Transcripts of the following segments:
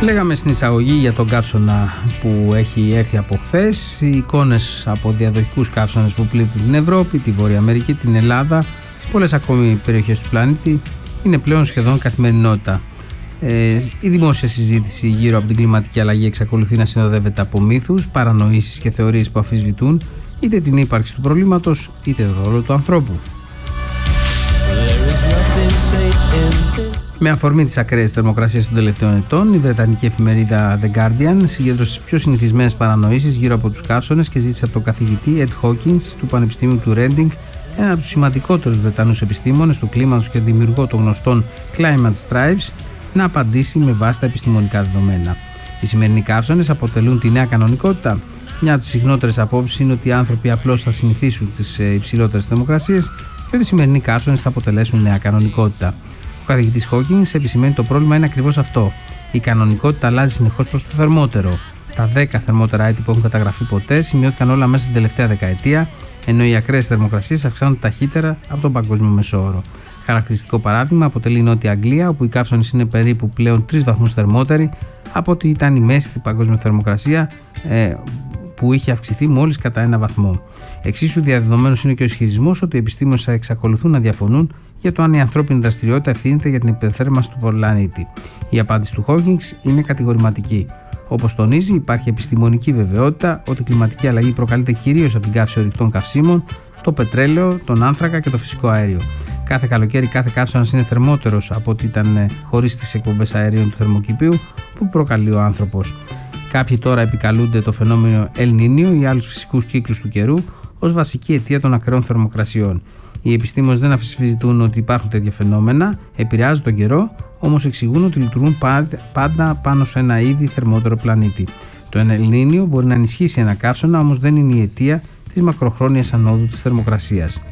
Λέγαμε στην εισαγωγή για τον καύσωνα που έχει έρθει από χθες. Οι εικόνες από διαδοχικούς καύσωνες που πλήττουν την Ευρώπη, τη Βόρεια Αμερική, την Ελλάδα, πολλές ακόμη περιοχές του πλανήτη είναι πλέον σχεδόν καθημερινότητα. Η δημόσια συζήτηση γύρω από την κλιματική αλλαγή εξακολουθεί να συνοδεύεται από μύθους, παρανοήσεις και θεωρίες που αμφισβητούν είτε την ύπαρξη του προβλήματος είτε τον ρόλο του ανθρώπου. Με αφορμή τις ακραίες θερμοκρασίες των τελευταίων ετών, η βρετανική εφημερίδα The Guardian συγκέντρωσε τις πιο συνηθισμένες παρανοήσεις γύρω από τους καύσωνες και ζήτησε από τον καθηγητή Ed Hawkins του Πανεπιστήμιου του Reading, ένα από τους σημαντικότερους βρετανούς επιστήμονες του κλίματος και δημιουργό των γνωστών Climate Stripes, να απαντήσει με βάση τα επιστημονικά δεδομένα. Οι σημερινοί καύσωνες αποτελούν τη νέα κανονικότητα. Μια από τις συχνότερες απόψεις είναι ότι οι άνθρωποι απλώς θα συνηθίσουν τις υψηλότερες θερμοκρασίες και ότι οι σημερινοί καύσωνες θα αποτελέσουν νέα κανονικότητα. Ο καθηγητής Hawkins επισημαίνει το πρόβλημα είναι ακριβώς αυτό. Η κανονικότητα αλλάζει συνεχώς προς το θερμότερο. Τα 10 θερμότερα έτη που έχουν καταγραφεί ποτέ σημειώθηκαν όλα μέσα στην τελευταία δεκαετία, ενώ οι ακραίες θερμοκρασίες αυξάνονται ταχύτερα από τον παγκόσμιο μεσόωρο. Χαρακτηριστικό παράδειγμα αποτελεί η Νότια Αγγλία, όπου οι καύσωνες είναι περίπου πλέον 3 βαθμούς θερμότεροι από ότι ήταν η μέση παγκόσμια θερμοκρασία, που είχε αυξηθεί μόλις κατά 1 βαθμό. Εξίσου διαδεδομένος είναι και ο ισχυρισμός ότι οι επιστήμονες θα εξακολουθούν να διαφωνούν για το αν η ανθρώπινη δραστηριότητα ευθύνεται για την υπερθέρμανση του πλανήτη. Η απάντηση του Hawkins είναι κατηγορηματική. Όπως τονίζει, υπάρχει επιστημονική βεβαιότητα ότι η κλιματική αλλαγή προκαλείται κυρίως από την καύση ορυκτών καυσίμων, το πετρέλαιο, τον άνθρακα και το φυσικό αέριο. Κάθε καλοκαίρι κάθε καύσωνας είναι θερμότερος από ό,τι ήταν χωρίς τις εκπομπές αερίων του θερμοκηπίου που προκαλεί ο άνθρωπος. Κάποιοι τώρα επικαλούνται το φαινόμενο El Niño ή άλλους φυσικούς κύκλους του καιρού ως βασική αιτία των ακραίων θερμοκρασιών. Οι επιστήμονες δεν αμφισβητούν ότι υπάρχουν τέτοια φαινόμενα, επηρεάζουν τον καιρό, όμως εξηγούν ότι λειτουργούν πάντα πάνω σε ένα ήδη θερμότερο πλανήτη. Το El Niño μπορεί να ενισχύσει ένα καύσωνα, όμως δεν είναι η αιτία της μακροχρόνιας ανόδου της θερμοκρασίας.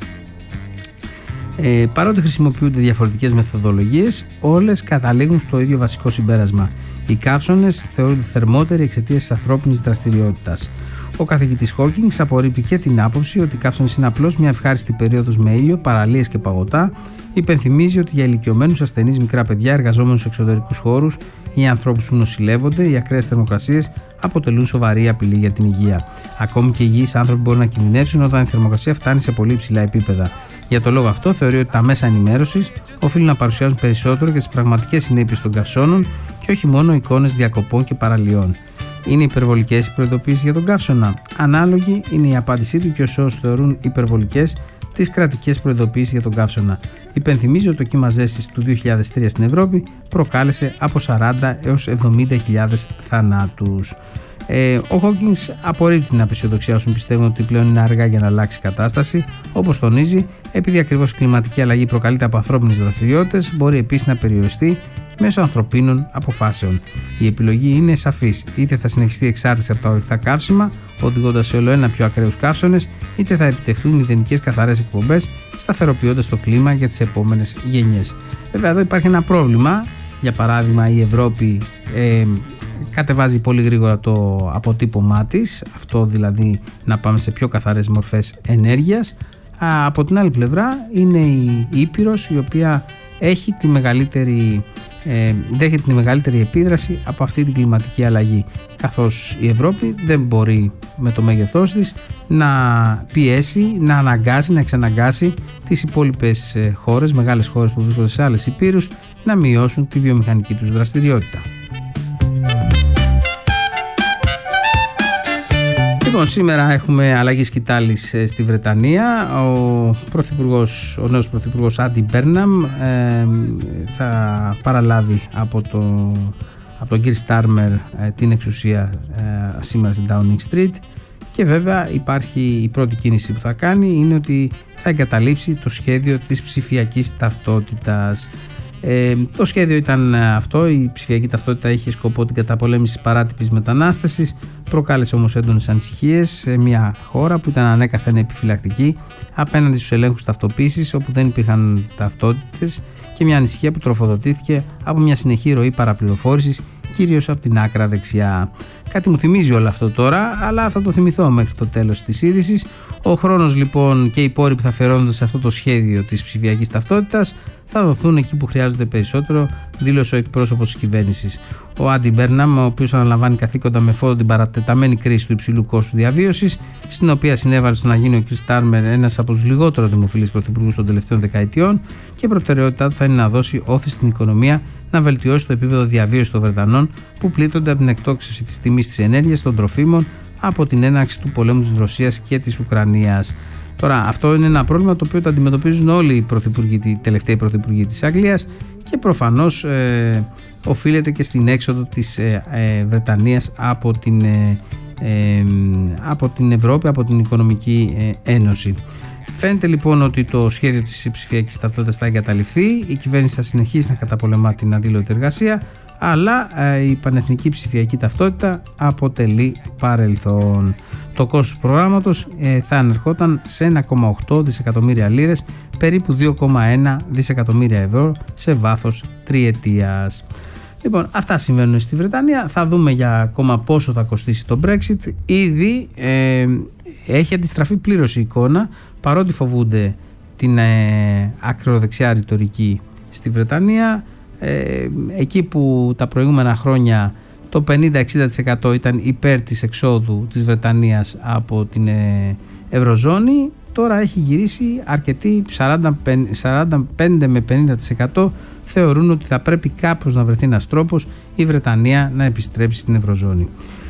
Παρότι χρησιμοποιούνται διαφορετικές μεθοδολογίες, όλες καταλήγουν στο ίδιο βασικό συμπέρασμα. Οι καύσωνες θεωρούνται θερμότεροι εξαιτίας της ανθρώπινης δραστηριότητας. Ο καθηγητής Hawkins απορρίπτει και την άποψη ότι οι καύσωνες είναι απλώς μια ευχάριστη περίοδος με ήλιο, παραλίες και παγωτά. Υπενθυμίζει ότι για ηλικιωμένους ασθενείς, μικρά παιδιά, εργαζόμενους σε εξωτερικούς χώρους ή ανθρώπους που νοσηλεύονται, οι ακραίες θερμοκρασίες αποτελούν σοβαρή απειλή για την υγεία. Ακόμη και υγιείς άνθρωποι μπορούν να κινδυνεύσουν όταν η θερμοκρασία φτάνει σε πολύ υψηλά επίπεδα. Για το λόγο αυτό, θεωρεί ότι τα μέσα ενημέρωσης οφείλουν να παρουσιάζουν περισσότερο και τις πραγματικές συνέπειες των καυσώνων και όχι μόνο εικόνες διακοπών και παραλιών. Είναι υπερβολικές οι προειδοποιήσεις για τον καύσωνα? Ανάλογη είναι η απάντησή του και όσους θεωρούν υπερβολικές τις κρατικές προειδοποιήσεις για τον καύσωνα. Υπενθυμίζει ότι το κύμα ζέστης του 2003 στην Ευρώπη προκάλεσε από 40 έως 70.000 θανάτους. Ο Hawkins απορρίπτει την απεσιοδοξία όσων πιστεύουν ότι πλέον είναι αργά για να αλλάξει η κατάσταση. Όπως τονίζει, επειδή ακριβώς η κλιματική αλλαγή προκαλείται από ανθρώπινες δραστηριότητες, μπορεί επίσης να περιοριστεί μέσω ανθρωπίνων αποφάσεων. Η επιλογή είναι σαφής: είτε θα συνεχιστεί η εξάρτηση από τα ορυκτά καύσιμα, οδηγώντας σε όλο ένα πιο ακραίους καύσωνες, είτε θα επιτευχθούν μηδενικές καθαρές εκπομπές, σταθεροποιώντας το κλίμα για τις επόμενες γενιές. Βέβαια, εδώ υπάρχει ένα πρόβλημα. Για παράδειγμα, η Ευρώπη κατεβάζει πολύ γρήγορα το αποτύπωμά της, αυτό δηλαδή να πάμε σε πιο καθαρές μορφές ενέργειας. Από την άλλη πλευρά είναι η Ήπειρος, η οποία έχει δέχεται τη μεγαλύτερη επίδραση από αυτή την κλιματική αλλαγή, καθώς η Ευρώπη δεν μπορεί με το μέγεθός της να πιέσει, να αναγκάσει, να εξαναγκάσει τις υπόλοιπες χώρες, μεγάλες χώρες που βρίσκονται σε άλλες υπήρους, να μειώσουν τη βιομηχανική τους δραστηριότητα. Λοιπόν, σήμερα έχουμε αλλαγή σκητάλης στη Βρετανία. Ο νέος πρωθυπουργός Άντι Μπέρναμ θα παραλάβει από τον κύριο Στάρμερ την εξουσία σήμερα στην Downing Street, και βέβαια υπάρχει η πρώτη κίνηση που θα κάνει είναι ότι θα εγκαταλείψει το σχέδιο της ψηφιακής ταυτότητας. Το σχέδιο ήταν αυτό, η ψηφιακή ταυτότητα είχε σκοπό την καταπολέμηση της παράτυπης μετανάστευσης, προκάλεσε όμως έντονες ανησυχίες σε μια χώρα που ήταν ανέκαθεν επιφυλακτική απέναντι στους ελέγχους ταυτοποίησης, όπου δεν υπήρχαν ταυτότητες, και μια ανησυχία που τροφοδοτήθηκε από μια συνεχή ροή παραπληροφόρησης, κυρίως από την άκρα δεξιά. Κάτι μου θυμίζει όλο αυτό τώρα, αλλά θα το θυμηθώ μέχρι το τέλος της είδησης. Ο χρόνος λοιπόν και οι πόροι που θα αφιερώνονται σε αυτό το σχέδιο της ψηφιακής ταυτότητας θα δοθούν εκεί που χρειάζονται περισσότερο, δήλωσε ο εκπρόσωπος της κυβέρνησης. Ο Άντι Μπέρναμ, ο οποίος αναλαμβάνει καθήκοντα με φόντο την παρατεταμένη κρίση του υψηλού κόστου διαβίωσης, στην οποία συνέβαλε στο να γίνει ο Κιρ Στάρμερ ένας από τους λιγότερο δημοφιλείς πρωθυπουργούς των τελευταίων δεκαετιών, και η προτεραιότητά του θα είναι να δώσει όθηση στην οικονομία, να βελτιώσει το επίπεδο διαβίωσης των Βρετανών που πλήττονται από την εκτόξευση της τιμής της ενέργειας, των τροφίμων, από την έναρξη του πολέμου της Ρωσίας και της Ουκρανίας. Τώρα, αυτό είναι ένα πρόβλημα το οποίο το αντιμετωπίζουν όλοι οι τελευταίοι πρωθυπουργοί της Αγγλίας και προφανώς οφείλεται και στην έξοδο της Βρετανίας από την Ευρώπη, από την Οικονομική Ένωση. Φαίνεται λοιπόν ότι το σχέδιο της ψηφιακής ταυτότητας θα εγκαταλειφθεί, η κυβέρνηση θα συνεχίσει να καταπολεμά την αδήλωτη εργασία, αλλά η πανεθνική ψηφιακή ταυτότητα αποτελεί παρελθόν. Το κόστος του προγράμματος θα ανερχόταν σε 1,8 δισεκατομμύρια λίρες, περίπου 2,1 δισεκατομμύρια ευρώ σε βάθος τριετίας. Λοιπόν, αυτά συμβαίνουν στη Βρετανία. Θα δούμε για ακόμα πόσο θα κοστίσει το Brexit. Ήδη έχει αντιστραφεί πλήρως η εικόνα, παρότι φοβούνται την ακροδεξιά ρητορική στη Βρετανία. Εκεί που τα προηγούμενα χρόνια το 50-60% ήταν υπέρ της εξόδου της Βρετανίας από την Ευρωζώνη, τώρα έχει γυρίσει αρκετοί, 45 με 50% θεωρούν ότι θα πρέπει κάπως να βρεθεί ένας τρόπος η Βρετανία να επιστρέψει στην Ευρωζώνη.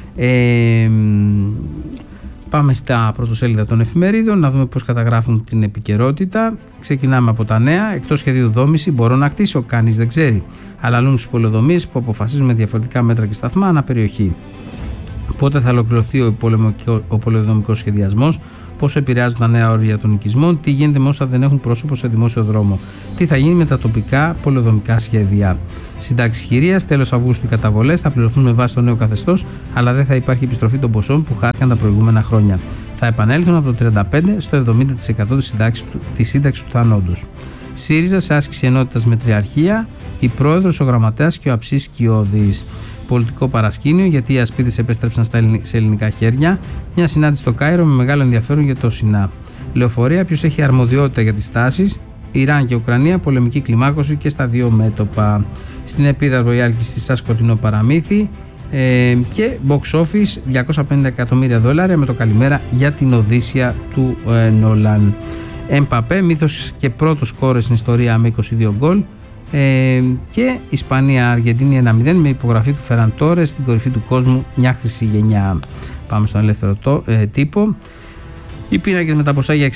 Πάμε στα πρωτοσέλιδα των εφημερίδων να δούμε πώς καταγράφουν την επικαιρότητα. Ξεκινάμε από τα νέα. Εκτός σχεδίου δόμηση μπορώ να χτίσω, κανείς δεν ξέρει. Αλλαλούν στις πολεοδομίες που αποφασίζουν με διαφορετικά μέτρα και σταθμά ανά περιοχή. Πότε θα ολοκληρωθεί ο πολεοδομικός σχεδιασμός, πόσο επηρεάζουν τα νέα όρια των οικισμών, τι γίνεται με όσα δεν έχουν πρόσωπο σε δημόσιο δρόμο, τι θα γίνει με τα τοπικά πολεοδομικά σχέδια. Συντάξεις χειρίας, τέλος Αυγούστου οι καταβολές θα πληρωθούν με βάση το νέο καθεστώς, αλλά δεν θα υπάρχει επιστροφή των ποσών που χάθηκαν τα προηγούμενα χρόνια. Θα επανέλθουν από το 35% στο 70% της σύνταξης του θανόντος. ΣΥΡΙΖΑ σε άσκηση ενότητας με τριαρχία, η πρόεδρος, ο γραμματέας και ο αψής Κιώδης. Πολιτικό παρασκήνιο, γιατί οι ασπίδες επέστρεψαν σε ελληνικά χέρια. Μια συνάντηση στο Κάιρο με μεγάλο ενδιαφέρον για το ΣΥΝΑ. Λεωφορεία, ποιος έχει αρμοδιότητα για τις τάσεις. Ιράν και Ουκρανία, πολεμική κλιμάκωση και στα δύο μέτωπα. Στην επίδαυρο η άλκηση στη σκοτεινό παραμύθι. Και box office $250 εκατομμύρια με το καλημέρα για την Οδύσσια του Νόλαν. Εμπαπέ, μύθος και πρώτος σκόρερ στην ιστορία με 22 γκολ. Και Ισπανία-Αργεντίνη 1-0 με υπογραφή του Φεραν Τόρες στην κορυφή του κόσμου, μια χρυσή γενιά. Πάμε στον ελεύθερο τύπο. Οι πίνακες με τα ποσά για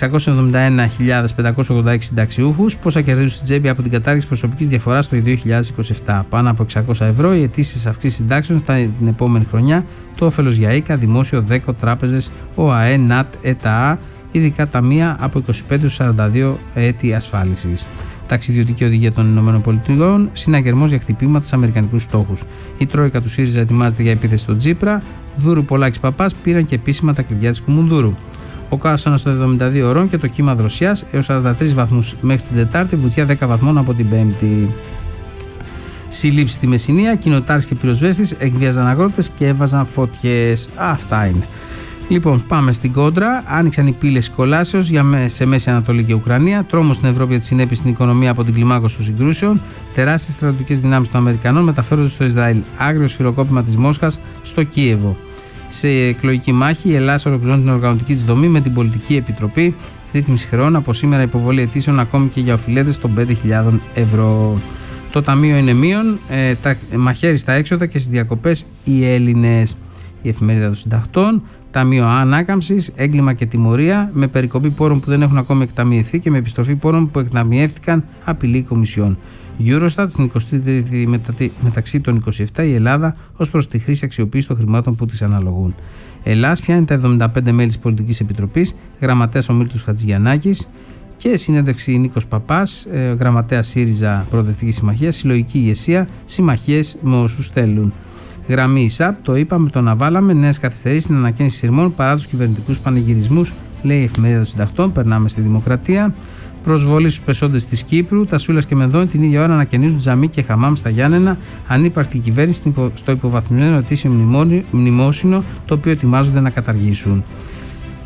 671.586 συνταξιούχους, πόσα κερδίζουν στην τσέπη από την κατάργηση προσωπικής διαφοράς το 2027. Πάνω από 600 ευρώ οι αιτήσεις αυξήσεις συντάξεων την επόμενη χρονιά. Το όφελος για ΙΚΑ, δημόσιο, ΔΕΚΟ, τράπεζες, ΟΑΕ, ΝΑΤ, ΕΤΑΑ, ειδικά ταμεία από 25-42 έτη ασφάλισης. Ταξιδιωτική οδηγία των ΗΠΑ, συναγερμός για χτυπήματα στους αμερικανικούς στόχους. Η Τρόικα του ΣΥΡΙΖΑ ετοιμάζεται για επίθεση στον Τσίπρα. Δούρου, Πολάκης, Παπάς πήραν και επίσημα τα κλειδιά της Κουμουνδούρου. Ο καύσωνας στο 72 ωρών και το κύμα δροσιάς έως 43 βαθμούς μέχρι την Τετάρτη, βουτιά 10 βαθμών από την Πέμπτη. Συλλήψεις στη Μεσσηνία, κοινοτάρης και πυροσβέστης εκβίαζαν αγρότες και έβαζαν φωτιές. Αυτά είναι. Λοιπόν, πάμε στην κόντρα. Άνοιξαν οι πύλες κολάσεως σε Μέση Ανατολή και Ουκρανία. Τρόμος στην Ευρώπη για τις συνέπειες στην οικονομία από την κλιμάκωση των συγκρούσεων. Τεράστιες στρατιωτικές δυνάμεις των Αμερικανών μεταφέρονται στο Ισραήλ. Άγριο σφυροκόπημα της Μόσχας στο Κίεβο. Σε εκλογική μάχη, η Ελλάδα ολοκληρώνει την οργανωτική της δομή με την Πολιτική Επιτροπή. Ρύθμιση χρεών, από σήμερα υποβολή αιτήσεων ακόμη και για οφειλέτες των 5.000 ευρώ. Το ταμείο είναι μείον, μαχαίρι στα έξοδα και στις διακοπές οι Έλληνες. Η εφημερίδα των συντακτών. Ταμείο Ανάκαμψης, έγκλημα και τιμωρία, με περικοπή πόρων που δεν έχουν ακόμη εκταμιευθεί και με επιστροφή πόρων που εκταμιεύτηκαν, απειλή Κομισιόν. Eurostat, στην 23η μεταξύ των 27, η Ελλάδα ως προς τη χρήση αξιοποίηση των χρημάτων που της αναλογούν. Ελλάς πιάνει τα 75 μέλη της Πολιτικής Επιτροπής, γραμματέας ο Μίλτος Χατζηγιαννάκης και συνέντευξη Νίκος Παπάς, γραμματέας ΣΥΡΙΖΑ Προοδευτική Συμμαχία, συλλογική ηγεσία, συμμαχίες με όσους θέλουν. Γραμμή ΙΣΑΠ, το είπαμε, το αναβάλαμε, νέες καθυστερήσεις στην ανακαίνιση σειρμών παρά τους κυβερνητικούς πανηγυρισμούς, λέει η εφημερίδα των συντακτών. Περνάμε στη Δημοκρατία. Προσβολή στους πεσόντες της Κύπρου, τα Σούλας και Μενδώνη την ίδια ώρα ανακαινίζουν τζαμί και χαμάμ στα Γιάννενα. Ανύπαρκτη κυβέρνηση στο υποβαθμισμένο ετήσιο μνημόσυνο, το οποίο ετοιμάζονται να καταργήσουν.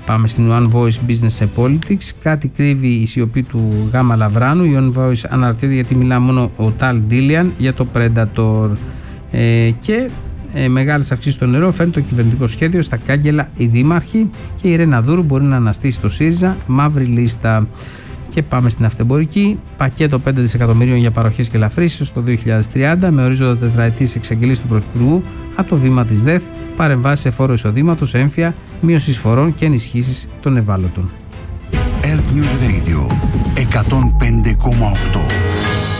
Πάμε στην One Voice Business and Politics. Κάτι κρύβει η σιωπή του Γάμα Λαβράνου. Η One Voice αναρωτιέται γιατί μιλά μόνο ο Ταλ Ντίλιαν για το Predator. Και μεγάλες αυξήσεις στο νερό φέρνει το κυβερνητικό σχέδιο στα κάγκελα οι δήμαρχοι και η Ρένα Δούρου μπορεί να αναστήσει το ΣΥΡΙΖΑ, μαύρη λίστα. Και πάμε στην αυτεμπορική. Πακέτο 5 δισεκατομμυρίων για παροχές και ελαφρύσεις στο 2030 με ορίζοντα τετραετής εξαγγελίες του Πρωθυπουργού από το βήμα της ΔΕΘ, παρεμβάσεις σε φόρο εισοδήματος, έμφυα, μείωση εισφορών και ενισχύσεις των ευάλωτων. Earth News Radio 105,8